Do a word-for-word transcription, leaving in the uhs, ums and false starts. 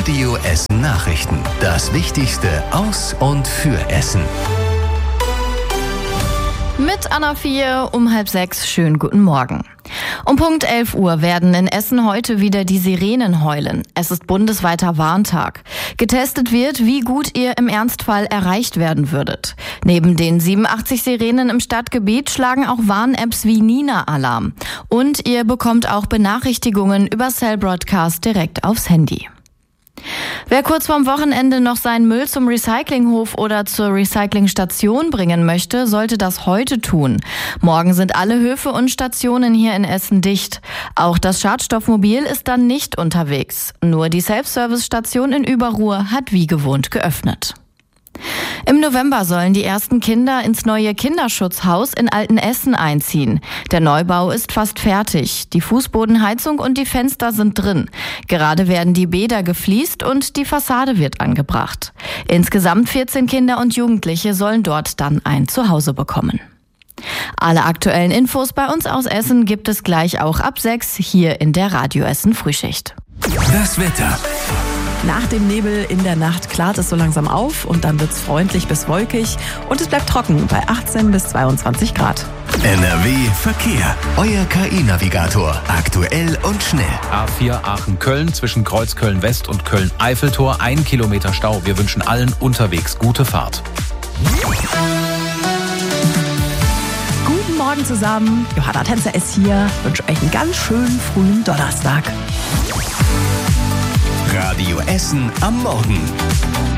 Radio Essen Nachrichten. Das Wichtigste aus und für Essen. Mit Anna vier um halb sechs. Schönen guten Morgen. Um Punkt elf Uhr werden in Essen heute wieder die Sirenen heulen. Es ist bundesweiter Warntag. Getestet wird, wie gut ihr im Ernstfall erreicht werden würdet. Neben den siebenundachtzig Sirenen im Stadtgebiet schlagen auch Warn-Apps wie Nina Alarm. Und ihr bekommt auch Benachrichtigungen über Cell Broadcast direkt aufs Handy. Wer kurz vorm Wochenende noch seinen Müll zum Recyclinghof oder zur Recyclingstation bringen möchte, sollte das heute tun. Morgen sind alle Höfe und Stationen hier in Essen dicht. Auch das Schadstoffmobil ist dann nicht unterwegs. Nur die Self-Service-Station in Überruhr hat wie gewohnt geöffnet. Im November sollen die ersten Kinder ins neue Kinderschutzhaus in Altenessen einziehen. Der Neubau ist fast fertig. Die Fußbodenheizung und die Fenster sind drin. Gerade werden die Bäder gefliest und die Fassade wird angebracht. Insgesamt vierzehn Kinder und Jugendliche sollen dort dann ein Zuhause bekommen. Alle aktuellen Infos bei uns aus Essen gibt es gleich auch ab sechs hier in der Radio Essen Frühschicht. Das Wetter. Nach dem Nebel in der Nacht klart es so langsam auf und dann wird's freundlich bis wolkig und es bleibt trocken bei achtzehn bis zweiundzwanzig Grad. N R W Verkehr. Euer K I-Navigator. Aktuell und schnell. A vier Aachen-Köln zwischen Kreuzköln-West und Köln-Eiffeltor. Ein Kilometer Stau. Wir wünschen allen unterwegs gute Fahrt. Guten Morgen zusammen. Johanna Tänzer ist hier. Ich wünsche euch einen ganz schönen frühen Donnerstag. Radio Essen am Morgen.